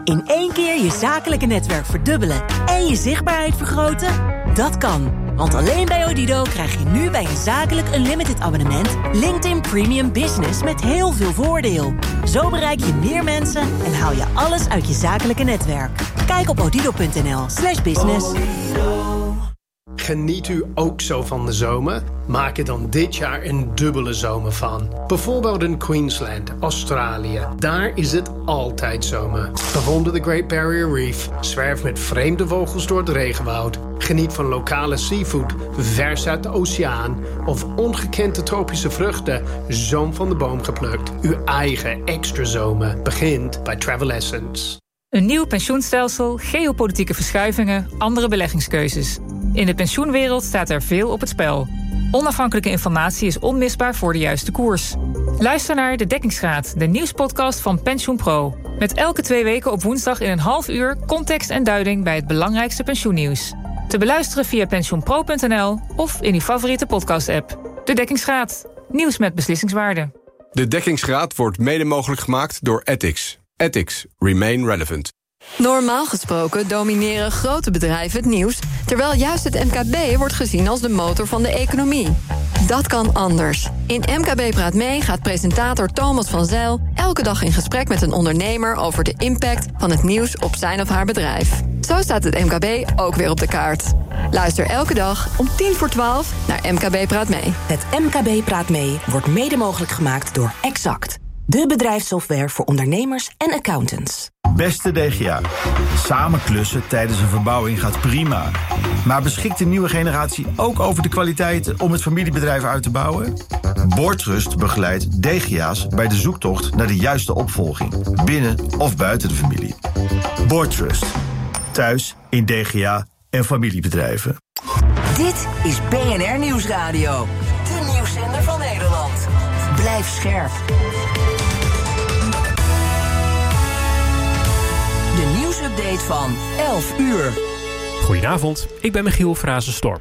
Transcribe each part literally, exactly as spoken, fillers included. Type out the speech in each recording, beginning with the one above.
In één keer je zakelijke netwerk verdubbelen en je zichtbaarheid vergroten? Dat kan, want alleen bij Odido krijg je nu bij een zakelijk unlimited abonnement LinkedIn Premium Business met heel veel voordeel. Zo bereik je meer mensen en haal je alles uit je zakelijke netwerk. Kijk op odido.nl slash business. Geniet u ook zo van de zomer? Maak er dan dit jaar een dubbele zomer van. Bijvoorbeeld in Queensland, Australië. Daar is het altijd zomer. Bewonder de Great Barrier Reef. Zwerf met vreemde vogels door het regenwoud. Geniet van lokale seafood, vers uit de oceaan. Of ongekende tropische vruchten, zoom van de boom geplukt. Uw eigen extra zomer begint bij Travel Essence. Een nieuw pensioenstelsel, geopolitieke verschuivingen, andere beleggingskeuzes. In de pensioenwereld staat er veel op het spel. Onafhankelijke informatie is onmisbaar voor de juiste koers. Luister naar De Dekkingsgraad, de nieuwspodcast van PensioenPro. Met elke twee weken op woensdag in een half uur context en duiding bij het belangrijkste pensioennieuws. Te beluisteren via pensioenpro punt n l of in uw favoriete podcast-app. De Dekkingsgraad, nieuws met beslissingswaarde. De Dekkingsgraad wordt mede mogelijk gemaakt door Ethics. Ethics. Remain relevant. Normaal gesproken domineren grote bedrijven het nieuws, terwijl juist het M K B wordt gezien als de motor van de economie. Dat kan anders. In M K B Praat Mee gaat presentator Thomas van Zijl elke dag in gesprek met een ondernemer over de impact van het nieuws op zijn of haar bedrijf. Zo staat het M K B ook weer op de kaart. Luister elke dag om tien voor twaalf naar M K B Praat Mee. Het M K B Praat Mee wordt mede mogelijk gemaakt door Exact. De bedrijfssoftware voor ondernemers en accountants. Beste D G A, samen klussen tijdens een verbouwing gaat prima. Maar beschikt de nieuwe generatie ook over de kwaliteiten om het familiebedrijf uit te bouwen? Boortrust begeleidt D G A's bij de zoektocht naar de juiste opvolging, binnen of buiten de familie. Boortrust, thuis in D G A en familiebedrijven. Dit is B N R Nieuwsradio, de nieuwszender van Nederland. Blijf scherp. De nieuwsupdate van elf uur. Goedenavond, ik ben Michiel Frazenstorm.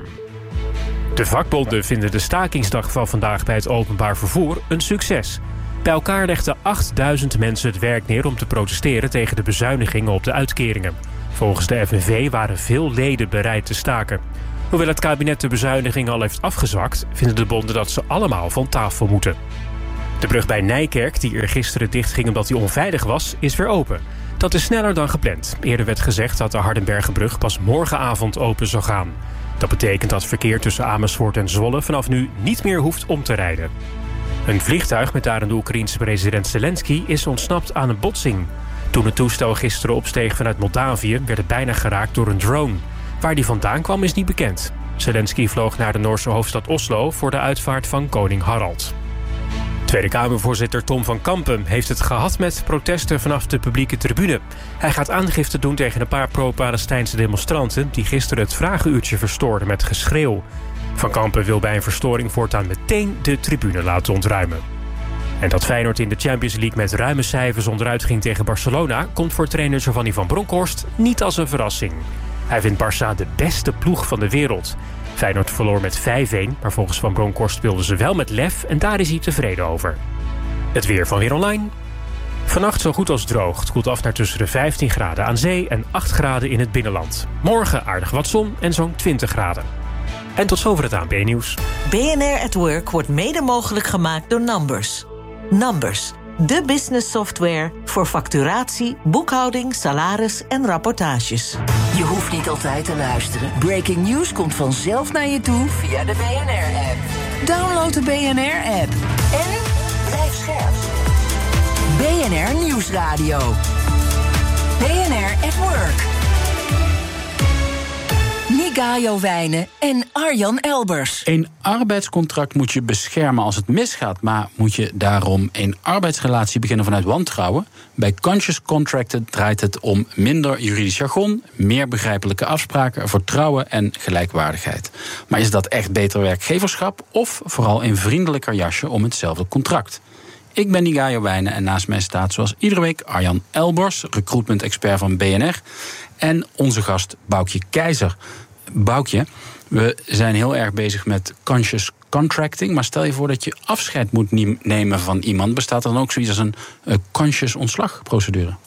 De vakbonden vinden de stakingsdag van vandaag bij het openbaar vervoer een succes. Bij elkaar legden achtduizend mensen het werk neer om te protesteren tegen de bezuinigingen op de uitkeringen. Volgens de F N V waren veel leden bereid te staken. Hoewel het kabinet de bezuinigingen al heeft afgezwakt, vinden de bonden dat ze allemaal van tafel moeten. De brug bij Nijkerk, die er gisteren dichtging omdat die onveilig was, is weer open. Dat is sneller dan gepland. Eerder werd gezegd dat de Hardenbergenbrug pas morgenavond open zou gaan. Dat betekent dat verkeer tussen Amersfoort en Zwolle vanaf nu niet meer hoeft om te rijden. Een vliegtuig met daarin de Oekraïense president Zelensky is ontsnapt aan een botsing. Toen het toestel gisteren opsteeg vanuit Moldavië, werd het bijna geraakt door een drone. Waar die vandaan kwam is niet bekend. Zelensky vloog naar de Noorse hoofdstad Oslo voor de uitvaart van koning Harald. Tweede Kamervoorzitter Tom van Kampen heeft het gehad met protesten vanaf de publieke tribune. Hij gaat aangifte doen tegen een paar pro-Palestijnse demonstranten die gisteren het vragenuurtje verstoorden met geschreeuw. Van Kampen wil bij een verstoring voortaan meteen de tribune laten ontruimen. En dat Feyenoord in de Champions League met ruime cijfers onderuit ging tegen Barcelona komt voor trainer Giovanni van Bronckhorst niet als een verrassing. Hij vindt Barça de beste ploeg van de wereld. Feyenoord verloor met vijf-een, maar volgens Van Bronckhorst speelden ze wel met lef en daar is hij tevreden over. Het weer van Weer Online. Vannacht zo goed als droog. Het koelt af naar tussen de vijftien graden aan zee en acht graden in het binnenland. Morgen aardig wat zon en zo'n twintig graden. En tot zover het A N P-nieuws. B N R at Work wordt mede mogelijk gemaakt door Numbers. Numbers, de business software voor facturatie, boekhouding, salaris en rapportages. Je hoeft niet altijd te luisteren. Breaking news komt vanzelf naar je toe via de B N R-app. Download de B N R-app en blijf scherp. B N R Nieuwsradio. B N R at Work. Nigayo Wijnen en Arjan Elbers. Een arbeidscontract moet je beschermen als het misgaat, maar moet je daarom een arbeidsrelatie beginnen vanuit wantrouwen? Bij Conscious Contracten draait het om minder juridisch jargon, meer begrijpelijke afspraken, vertrouwen en gelijkwaardigheid. Maar is dat echt beter werkgeverschap of vooral een vriendelijker jasje om hetzelfde contract? Ik ben Nigayo Wijnen en naast mij staat zoals iedere week Arjan Elbers, recruitment-expert van B N R. En onze gast Boukje Keizer. Boukje, we zijn heel erg bezig met conscious contracting. Maar stel je voor dat je afscheid moet nemen van iemand. Bestaat er dan ook zoiets als een uh, conscious ontslagprocedure?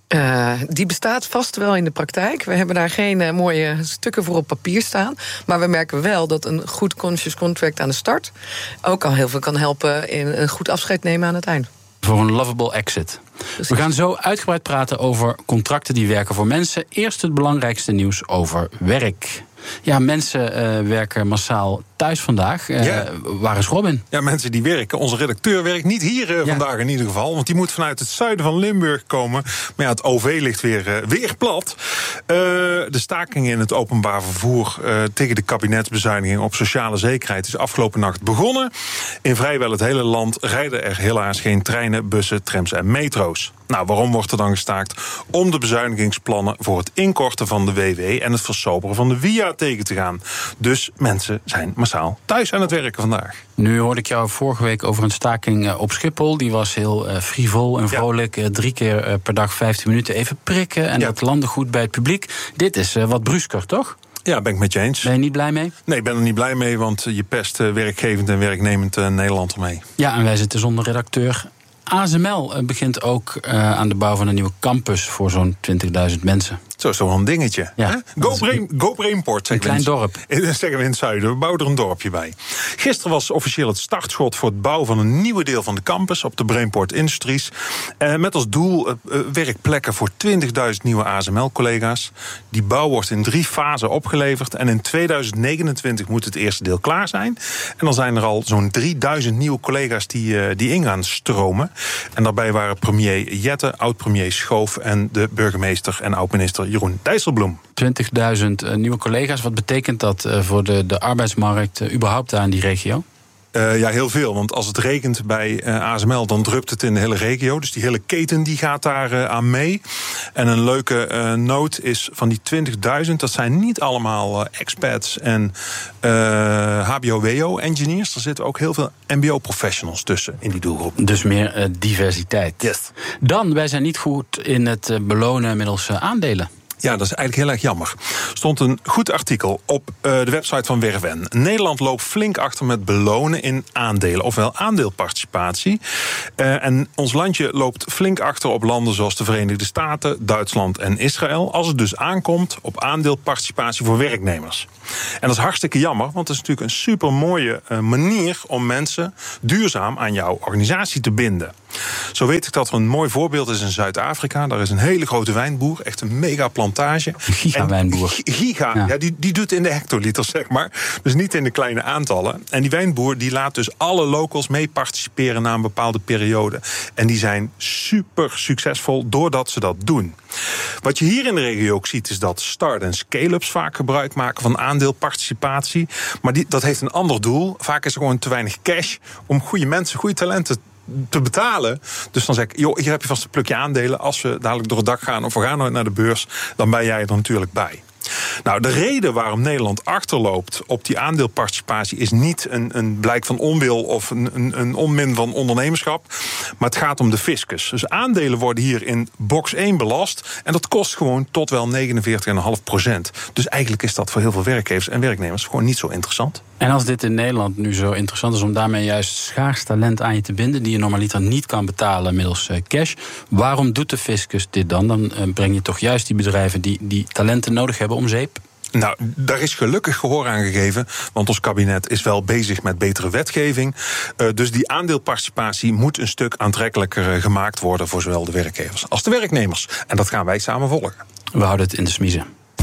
Uh, die bestaat vast wel in de praktijk. We hebben daar geen uh, mooie stukken voor op papier staan. Maar we merken wel dat een goed conscious contract aan de start ook al heel veel kan helpen in een goed afscheid nemen aan het eind. Voor een lovable exit. Precies. We gaan zo uitgebreid praten over contracten die werken voor mensen. Eerst het belangrijkste nieuws over werk. Ja, mensen uh, werken massaal thuis vandaag. Uh, ja. Waar is Robin? Ja, mensen die werken. Onze redacteur werkt niet hier uh, ja. vandaag in ieder geval. Want die moet vanuit het zuiden van Limburg komen. Maar ja, het O V ligt weer, uh, weer plat. Uh, de staking in het openbaar vervoer uh, tegen de kabinetsbezuiniging op sociale zekerheid is afgelopen nacht begonnen. In vrijwel het hele land rijden er helaas geen treinen, bussen, trams en metro's. Nou, waarom wordt er dan gestaakt? Om de bezuinigingsplannen voor het inkorten van de W W en het versoberen van de W I A tegen te gaan. Dus mensen zijn massaal thuis aan het werken vandaag. Nu hoorde ik jou vorige week over een staking op Schiphol. Die was heel uh, frivol en vrolijk. Ja. Uh, drie keer uh, per dag vijftien minuten even prikken. En ja. dat landde goed bij het publiek. Dit is uh, wat brusker, toch? Ja, ben ik met je eens. Ben je niet blij mee? Nee, ik ben er niet blij mee, want je pest uh, werkgevend en werknemend uh, Nederland ermee. Ja, en wij zitten zonder redacteur. A S M L begint ook uh, aan de bouw van een nieuwe campus voor zo'n twintigduizend mensen. Zo is toch wel een dingetje. Ja, Go, Brain, Go Brainport. Een klein dorp. Dat zeggen we in het zuiden. We bouwen er een dorpje bij. Gisteren was officieel het startschot voor het bouwen van een nieuwe deel van de campus op de Brainport Industries. Uh, met als doel uh, werkplekken voor twintigduizend nieuwe A S M L-collega's. Die bouw wordt in drie fasen opgeleverd. En in tweeduizend negenentwintig moet het eerste deel klaar zijn. En dan zijn er al zo'n drieduizend nieuwe collega's die, uh, die in gaan stromen. En daarbij waren premier Jette, oud-premier Schoof en de burgemeester en oud-minister Jeroen Dijsselbloem. twintigduizend uh, nieuwe collega's. Wat betekent dat uh, voor de, de arbeidsmarkt uh, überhaupt daar in die regio? Uh, ja, heel veel. Want als het regent bij uh, A S M L, dan drupt het in de hele regio. Dus die hele keten die gaat daar uh, aan mee. En een leuke uh, noot is van die twintigduizend... dat zijn niet allemaal uh, expats en uh, H B O W O-engineers. Er zitten ook heel veel M B O-professionals tussen in die doelgroep. Dus meer uh, diversiteit. Yes. Dan, wij zijn niet goed in het uh, belonen middels uh, aandelen. Ja, dat is eigenlijk heel erg jammer. Er stond een goed artikel op uh, de website van Werven. Nederland loopt flink achter met belonen in aandelen, ofwel aandeelparticipatie. Uh, en ons landje loopt flink achter op landen zoals de Verenigde Staten, Duitsland en Israël, als het dus aankomt op aandeelparticipatie voor werknemers. En dat is hartstikke jammer, want het is natuurlijk een super mooie uh, manier om mensen duurzaam aan jouw organisatie te binden. Zo weet ik dat er een mooi voorbeeld is in Zuid-Afrika. Daar is een hele grote wijnboer, echt een mega plantage. Giga-wijnboer. Giga, ja. ja die, die doet in de hectoliters, zeg maar. Dus niet in de kleine aantallen. En die wijnboer die laat dus alle locals mee participeren na een bepaalde periode. En die zijn super succesvol doordat ze dat doen. Wat je hier in de regio ook ziet, is dat start- en scale-ups vaak gebruik maken van aandeelparticipatie. Maar die, dat heeft een ander doel. Vaak is er gewoon te weinig cash om goede mensen, goede talenten te betalen. Dus dan zeg ik, joh, hier heb je vast een plukje aandelen. Als we dadelijk door het dak gaan of we gaan naar de beurs, dan ben jij er natuurlijk bij. Nou, de reden waarom Nederland achterloopt op die aandeelparticipatie is niet een, een blijk van onwil of een, een, een onmin van ondernemerschap, maar het gaat om de fiscus. Dus aandelen worden hier in box één belast en dat kost gewoon tot wel negenenveertig komma vijf procent. Dus eigenlijk is dat voor heel veel werkgevers en werknemers gewoon niet zo interessant. En als dit in Nederland nu zo interessant is om daarmee juist schaars talent aan je te binden die je normaliter niet kan betalen middels cash, waarom doet de fiscus dit dan? Dan breng je toch juist die bedrijven die, die talenten nodig hebben om zeep? Nou, daar is gelukkig gehoor aan gegeven, want ons kabinet is wel bezig met betere wetgeving. Uh, dus die aandeelparticipatie moet een stuk aantrekkelijker gemaakt worden voor zowel de werkgevers als de werknemers. En dat gaan wij samen volgen. We houden het in de smiezen.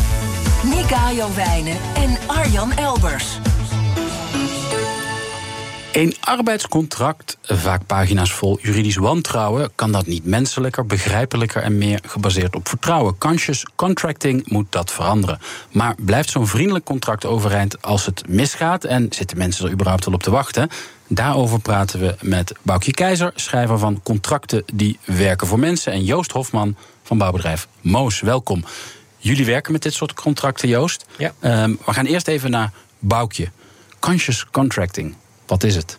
Nika Wijnen en Arjan Elbers. Een arbeidscontract, vaak pagina's vol juridisch wantrouwen, kan dat niet menselijker, begrijpelijker en meer gebaseerd op vertrouwen. Conscious contracting moet dat veranderen. Maar blijft zo'n vriendelijk contract overeind als het misgaat en zitten mensen er überhaupt wel op te wachten? Daarover praten we met Boukje Keizer, schrijver van Contracten die werken voor mensen, en Joost Hofman van bouwbedrijf Moos. Welkom. Jullie werken met dit soort contracten, Joost. Ja. Um, we gaan eerst even naar Boukje. Conscious contracting. Wat is het?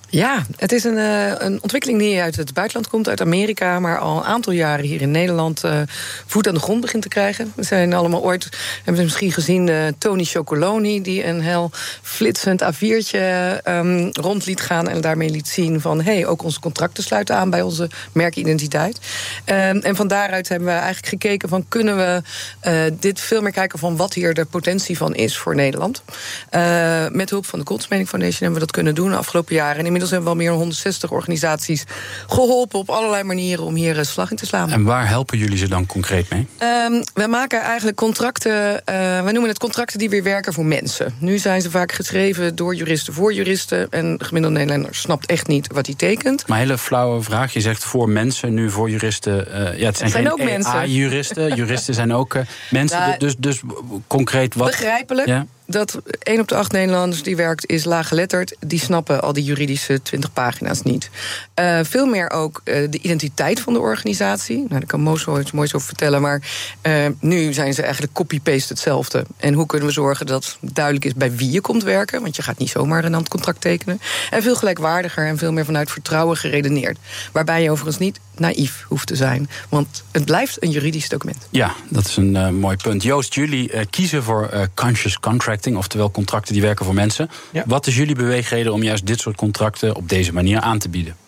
Ja, het is een, uh, een ontwikkeling die uit het buitenland komt, uit Amerika, maar al een aantal jaren hier in Nederland uh, voet aan de grond begint te krijgen. We zijn allemaal ooit, hebben we misschien gezien, uh, Tony Chocoloni, die een heel flitsend A viertje um, rond liet gaan en daarmee liet zien van, hé, hey, ook onze contracten sluiten aan bij onze merkidentiteit. Um, en van daaruit hebben we eigenlijk gekeken van, kunnen we uh, dit veel meer kijken van wat hier de potentie van is voor Nederland. Uh, met hulp van de Goldsmeding Foundation hebben we dat kunnen doen de afgelopen jaren. En inmiddels hebben we al meer dan honderdzestig organisaties geholpen op allerlei manieren om hier slag in te slaan. En waar helpen jullie ze dan concreet mee? Um, we maken eigenlijk contracten, uh, wij noemen het contracten die weer werken voor mensen. Nu zijn ze vaak geschreven door juristen voor juristen en de gemiddelde Nederlander snapt echt niet wat hij tekent. Maar een hele flauwe vraag. Je zegt voor mensen, nu voor juristen. Uh, ja, het zijn, zijn geen ook A-juristen. Juristen zijn ook uh, mensen. Ja, dus, dus concreet wat... Begrijpelijk. Ja? Dat één op de acht Nederlanders die werkt is laaggeletterd. Die snappen al die juridische twintig pagina's niet. Uh, veel meer ook uh, de identiteit van de organisatie. Nou, daar kan Moos wel iets moois over vertellen. Maar uh, nu zijn ze eigenlijk copy-paste hetzelfde. En hoe kunnen we zorgen dat duidelijk is bij wie je komt werken? Want je gaat niet zomaar een handcontract tekenen. En veel gelijkwaardiger en veel meer vanuit vertrouwen geredeneerd. Waarbij je overigens niet naïef hoeft te zijn. Want het blijft een juridisch document. Ja, dat is een uh, mooi punt. Joost, jullie uh, kiezen voor uh, conscious contracting, oftewel contracten die werken voor mensen. Ja. Wat is jullie beweegreden om juist dit soort contracten op deze manier aan te bieden?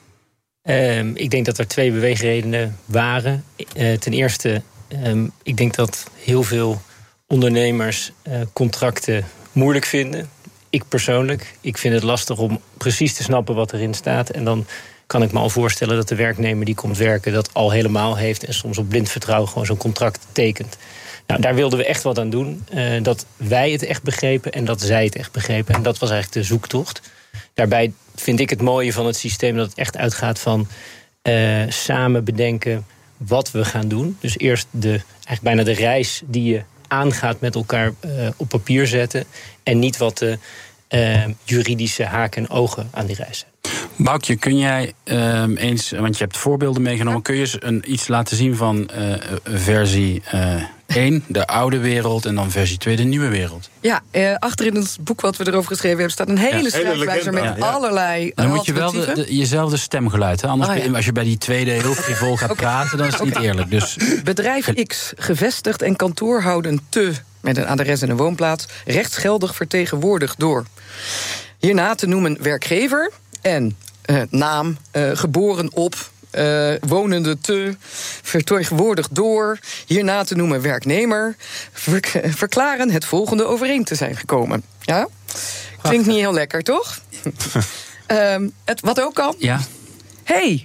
Um, ik denk dat er twee beweegredenen waren. Uh, ten eerste, um, ik denk dat heel veel ondernemers uh, contracten moeilijk vinden. Ik persoonlijk. Ik vind het lastig om precies te snappen wat erin staat. En dan kan ik me al voorstellen dat de werknemer die komt werken dat al helemaal heeft en soms op blind vertrouwen gewoon zo'n contract tekent. Nou, daar wilden we echt wat aan doen. Uh, dat wij het echt begrepen en dat zij het echt begrepen. En dat was eigenlijk de zoektocht. Daarbij vind ik het mooie van het systeem dat het echt uitgaat van uh, samen bedenken wat we gaan doen. Dus eerst de, eigenlijk bijna de reis die je aangaat met elkaar uh, op papier zetten. En niet wat de uh, juridische haken en ogen aan die reis zijn. Boukje, kun jij uh, eens, want je hebt voorbeelden meegenomen, kun je eens een, iets laten zien van uh, versie uh, één, de oude wereld, en dan versie twee, de nieuwe wereld? Ja, uh, achter in het boek wat we erover geschreven hebben staat een hele ja, schrijfwijzer met ja, ja. allerlei uh, Dan moet je wel de, de, jezelfde stemgeluid, hè? Anders, oh, ja. als je bij die tweede heel frivol gaat okay. praten, dan is het okay. niet eerlijk. Dus. Bedrijf X, gevestigd en kantoor houden te, met een adres en een woonplaats, rechtsgeldig vertegenwoordigd door. Hierna te noemen werkgever en uh, naam, uh, geboren op, uh, wonende te, vertegenwoordigd door, hierna te noemen werknemer, ver- verklaren het volgende overeen te zijn gekomen. Ja? Klinkt niet heel lekker, toch? um, het, wat ook kan? Ja. Hey!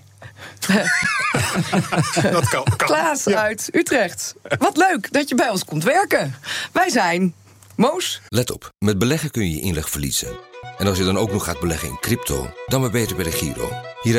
Dat kan, kan. Klaas ja. uit Utrecht. Wat leuk dat je bij ons komt werken. Wij zijn Moos. Let op, met beleggen kun je je inleg verliezen. En als je dan ook nog gaat beleggen in crypto, dan maar beter bij de Giro. Hier